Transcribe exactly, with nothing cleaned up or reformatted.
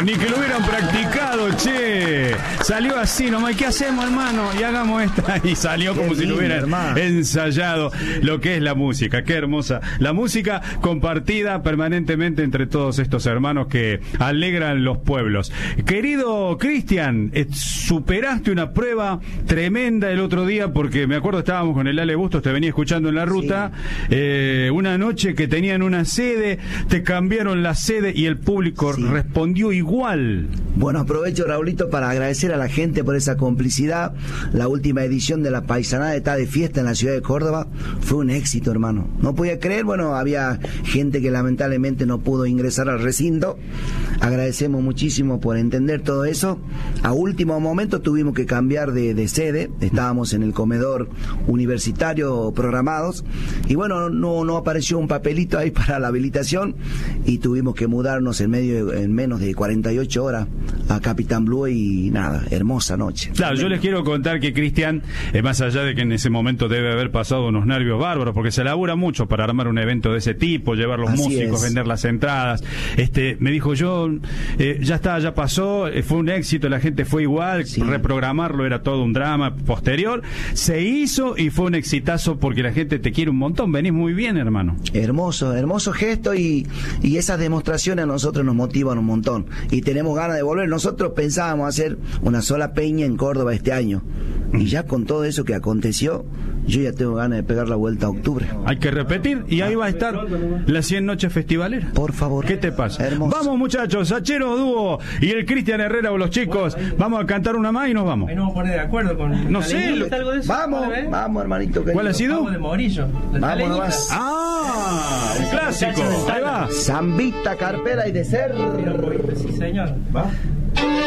ni que lo hubieran practicado, che. Salió así nomás. ¿Qué hacemos, hermano? Y hagamos esta. Y salió como si lo hubieran hermano. ensayado lo que es la música. Qué hermosa. La música compartida permanentemente entre todos estos hermanos que alegran los pueblos. Querido Cristian, superaste una prueba tremenda el otro día, porque me acuerdo estábamos con el Ale Bustos, te venía escuchando en la ruta, sí. eh, una noche que tenían una sede, te cambiaron la sede y el público sí. respondió igual. Bueno, aprovecho, Raulito, para agradecer a la gente por esa complicidad. La última edición de la Paisanada está de fiesta en la ciudad de Córdoba, fue un éxito, hermano. No podía creer, bueno, había gente que lamentablemente no pudo ingresar al recinto. Agradecemos muchísimo por entender todo eso. A último momento tuvimos que cambiar de, de sede, estábamos en el comedor universitario programados y bueno, no, no apareció un papelito ahí para la habilitación y tuvimos que mudarnos en medio en menos de cuarenta y ocho horas a Capitán Blue y nada, hermosa noche. Claro, yo les quiero contar que Cristian, eh, más allá de que en ese momento debe haber pasado unos nervios bárbaros, porque se labura mucho para armar un evento de ese tipo, llevar los Así músicos, es. vender las entradas, este, me dijo yo, eh, ya está, ya pasó, eh, fue un éxito, la gente fue igual, sí. reprogramarlo era todo un drama posterior, se hizo y fue un exitazo porque la gente te quiere un montón, venís muy bien, hermano. Hermoso, hermoso gesto y, y esas demostraciones a nosotros nos motivan un montón y tenemos ganas de volver. Nosotros pensábamos hacer una sola peña en Córdoba este año y ya con todo eso que aconteció, yo ya tengo ganas de pegar la vuelta a octubre. Hay que repetir y ahí va a estar las cien noches festivaleras. Por favor. ¿Qué te pasa? Hermoso. Vamos, muchachos, Sachero Dúo y el Cristian Herrera o los chicos, vamos a cantar una más y nos vamos. Ahí nos vamos a poner de acuerdo con... No sé. Algo de eso, vamos, ¿eh? vamos, hermanito querido. ¿Cuál ha sido? Vamos de Morillo. Vamos nomás. Ah, un clásico. Ahí va. Zambita, carpera y de ser. Sí, señor. Va.